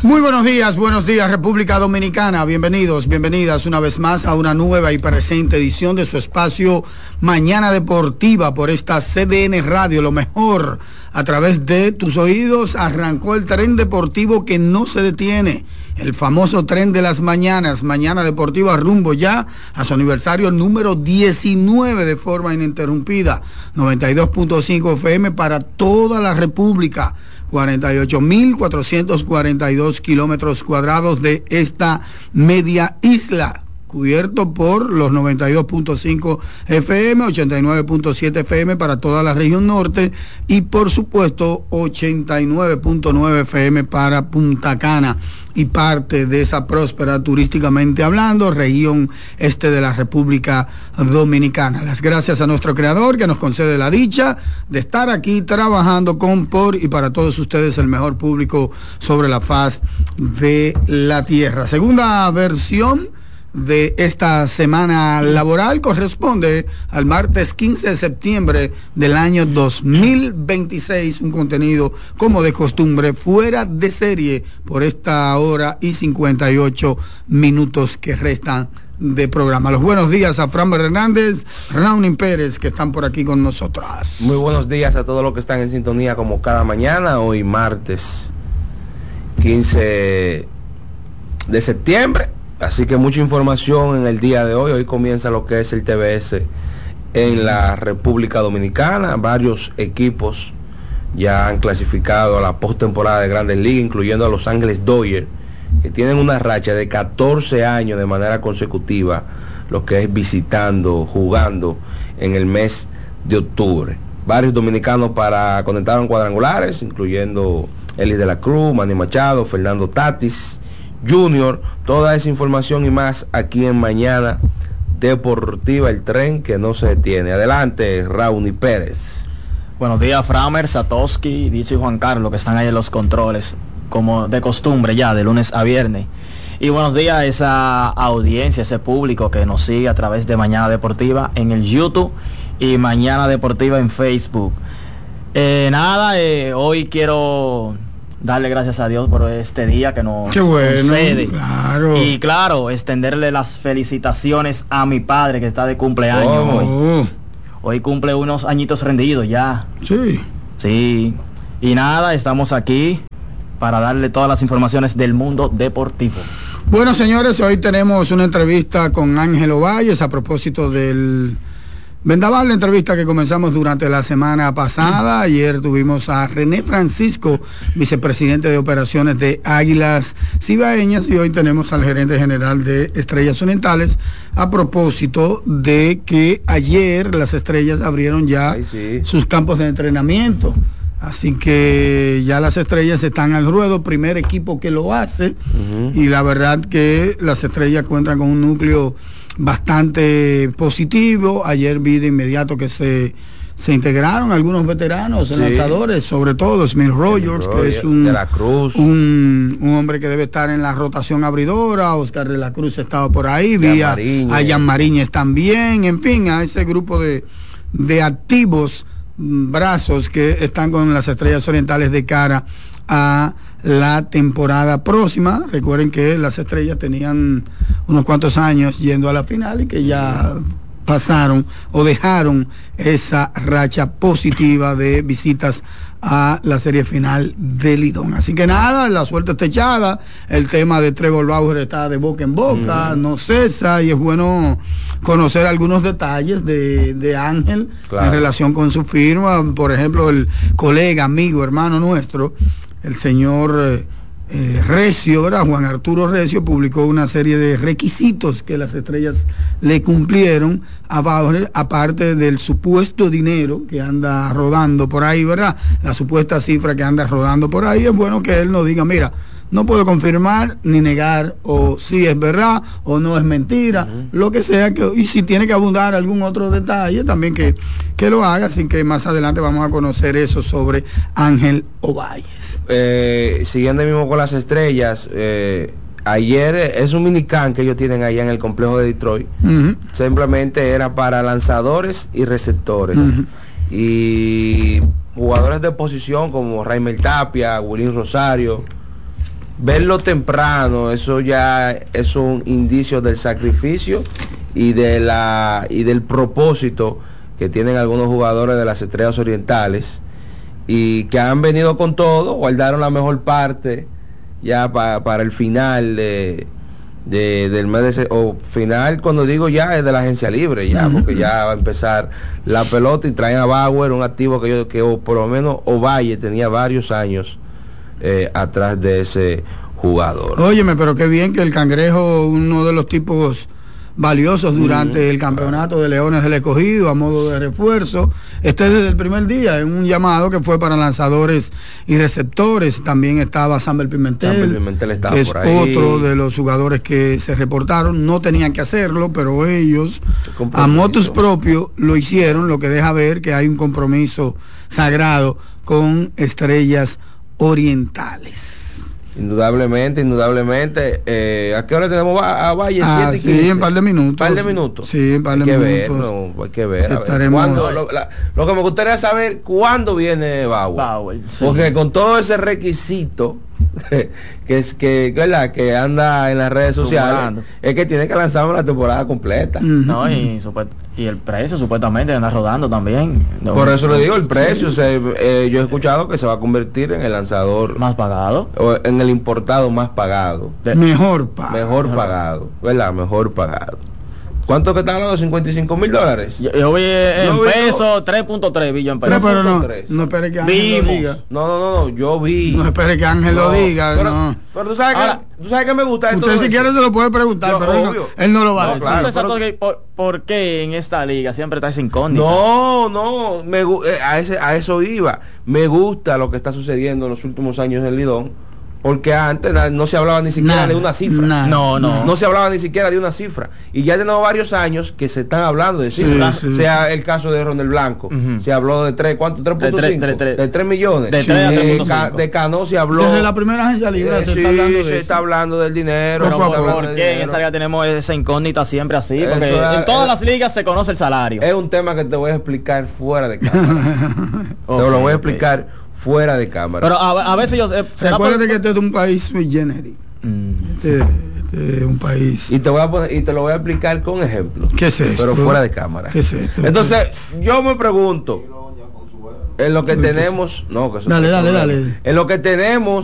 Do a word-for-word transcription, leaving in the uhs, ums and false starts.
Muy buenos días, buenos días República Dominicana, bienvenidos, bienvenidas una vez más a una nueva y presente edición de su espacio Mañana Deportiva por esta C D N Radio, lo mejor a través de tus oídos. Arrancó el tren deportivo que no se detiene, el famoso tren de las mañanas, Mañana Deportiva rumbo ya a su aniversario número diecinueve de forma ininterrumpida, noventa y dos punto cinco F M para toda la República. cuarenta y ocho mil cuatrocientos cuarenta y dos kilómetros cuadrados de esta media isla, cubierto por los noventa y dos punto cinco F M, ochenta y nueve punto siete F M para toda la región norte y por supuesto ochenta y nueve punto nueve F M para Punta Cana y parte de esa próspera, turísticamente hablando, región este de la República Dominicana. Las gracias a nuestro creador que nos concede la dicha de estar aquí trabajando con, por y para todos ustedes, el mejor público sobre la faz de la tierra. Segunda versión de esta semana laboral corresponde al martes quince de septiembre del año dos mil veintiséis, un contenido como de costumbre fuera de serie por esta hora y cincuenta y ocho minutos que restan de programa. Los buenos días a Fran Hernández, Raunin Pérez, que están por aquí con nosotras. Muy buenos días a todos los que están en sintonía como cada mañana, hoy martes quince de septiembre. Así que mucha información en el día de hoy. Hoy comienza lo que es el T B S en la República Dominicana. Varios equipos ya han clasificado a la postemporada de Grandes Ligas, incluyendo a Los Ángeles Dodgers, que tienen una racha de catorce años de manera consecutiva, lo que es visitando, jugando en el mes de octubre. Varios dominicanos para conectar en cuadrangulares, incluyendo Elis de la Cruz, Manny Machado, Fernando Tatis Junior. Toda esa información y más aquí en Mañana Deportiva, el tren que no se detiene. Adelante, Raunin Pérez. Buenos días, Framer, Satoshi, Dicho y Juan Carlos, que están ahí en los controles, como de costumbre ya, de lunes a viernes. Y buenos días a esa audiencia, ese público que nos sigue a través de Mañana Deportiva en el YouTube y Mañana Deportiva en Facebook. Eh, nada, eh, hoy quiero darle gracias a Dios por este día que nos Qué bueno, concede. Claro. Y claro, extenderle las felicitaciones a mi padre que está de cumpleaños Oh. hoy. Hoy cumple unos añitos rendidos ya. Sí. Sí. Y nada, estamos aquí para darle todas las informaciones del mundo deportivo. Bueno, señores, hoy tenemos una entrevista con Ángel Ovalles a propósito del vendaval, la entrevista que comenzamos durante la semana pasada. Ayer tuvimos a René Francisco, vicepresidente de operaciones de Águilas Cibaeñas, y hoy tenemos al gerente general de Estrellas Orientales a propósito de que ayer las Estrellas abrieron ya Ay, sí. sus campos de entrenamiento. Así que ya las Estrellas están al ruedo, primer equipo que lo hace, uh-huh. Y la verdad que las Estrellas cuentan con un núcleo bastante positivo. Ayer vi de inmediato que se, se integraron algunos veteranos, sí, lanzadores, sobre todo Smith Rogers, que es un, de la Cruz. Un, un hombre que debe estar en la rotación abridora. Oscar de la Cruz estaba por ahí, vi a, a Jan Mariñez también, en fin, a ese grupo de, de activos brazos que están con las Estrellas Orientales de cara a la temporada próxima. Recuerden que las Estrellas tenían unos cuantos años yendo a la final y que ya pasaron o dejaron esa racha positiva de visitas a la serie final de Lidón. Así que nada, la suerte está echada, el tema de Trevor Bauer está de boca en boca, mm. no cesa, y es bueno conocer algunos detalles de, de Ángel, claro, en relación con su firma. Por ejemplo, el colega, amigo, hermano nuestro, el señor eh, eh, Recio, ¿verdad? Juan Arturo Recio, publicó una serie de requisitos que las Estrellas le cumplieron a Bauer, aparte del supuesto dinero que anda rodando por ahí, ¿verdad? La supuesta cifra que anda rodando por ahí. Es bueno que él nos diga, mira, no puedo confirmar ni negar, o si es verdad o no es mentira, uh-huh. lo que sea, que, y si tiene que abundar algún otro detalle también que, que lo haga. Así que más adelante vamos a conocer eso sobre Ángel Ovalles. Eh, siguiendo mismo con las Estrellas, eh, ayer es un minicamp que ellos tienen allá en el complejo de Detroit. Uh-huh. Simplemente era para lanzadores y receptores. Uh-huh. Y jugadores de posición como Raimel Tapia, Wilín Rosario, verlo temprano, eso ya es un indicio del sacrificio y de la y del propósito que tienen algunos jugadores de las Estrellas Orientales y que han venido con todo, guardaron la mejor parte ya pa, para el final de, de del mes de, o final cuando digo ya es de la agencia libre ya, uh-huh. porque ya va a empezar la pelota y traen a Bauer, un activo que yo que o, por lo menos Ovalle tenía varios años eh, atrás de ese jugador. Óyeme, pero qué bien que el Cangrejo, uno de los tipos valiosos durante mm, el campeonato de Leones del Escogido a modo de refuerzo, este desde el primer día en un llamado que fue para lanzadores y receptores. También estaba Samber Pimentel, Samber Pimentel estaba que es por ahí. Otro de los jugadores que se reportaron, no tenían que hacerlo, pero ellos a motus propio lo hicieron, lo que deja ver que hay un compromiso sagrado con Estrellas Orientales. Indudablemente, indudablemente. Eh, ¿A qué hora tenemos a, a Valle? Ah, siete y quince. Sí, en par de minutos. ¿Par de minutos? Sí, en par de hay que minutos. Ver, no, hay que ver. Estaremos... A ver ¿cuándo, lo, la, lo que me gustaría saber, ¿cuándo viene Bauer? Bauer sí. Porque con todo ese requisito que es que, ¿verdad? que anda en las redes sociales, Sumando. es que tiene que lanzar una temporada completa. Uh-huh. No, y, y el precio supuestamente anda rodando también. No, Por eso le digo, el precio, sí. se, eh, yo he escuchado que se va a convertir en el lanzador más pagado, o en el importado más pagado. De, mejor pagado. Mejor pagado, ¿verdad? Mejor pagado. ¿Cuánto que están hablando? ¿cincuenta y cinco mil dólares? Yo, yo vi en yo pesos vi, tres punto tres billones en pesos. Pero, pero no, no espere que Ángel Vimos. lo diga. No, no, no, no, yo vi. No espere que Ángel no, lo diga. Pero, no. pero tú sabes Ahora, que tú sabes que me gusta esto. Usted si quiere se lo puede preguntar, yo, pero él no, él no lo va a decir. Claro, pero, que, por, ¿Por qué en esta liga siempre está esa incógnita? No, no, me, eh, a, ese, a eso iba. Me gusta lo que está sucediendo en los últimos años en el Lidón. Porque antes no se hablaba ni siquiera nada, de una cifra. Nada, no, no. No se hablaba ni siquiera de una cifra. Y ya tenemos varios años que se están hablando de cifras. Sí, sí. Sea el caso de Ronel Blanco. Uh-huh. Se habló de tres, ¿cuánto? tres punto cinco. De tres millones. De tres a tres punto cinco. De, de Cano se habló. Desde la primera agencia libre eh, se sí, está hablando de se eso. está hablando del dinero. Pero ¿por, ¿por qué dinero? En esa liga tenemos esa incógnita siempre así? Porque es, en todas es, las ligas se conoce el salario. Es un tema que te voy a explicar fuera de cámara. okay, te lo voy a explicar. Okay. Fuera de cámara. Pero a, a veces yo... Eh, Recuérdate por... que este es un país sui generis. Mm. Este, este es un país... Y te voy a poner, y te lo voy a explicar con ejemplos. ¿Qué es esto? Pero fuera de cámara. ¿Qué es esto? Entonces, yo me pregunto, en lo que tenemos... No, que eso dale, no dale, dale. En lo que tenemos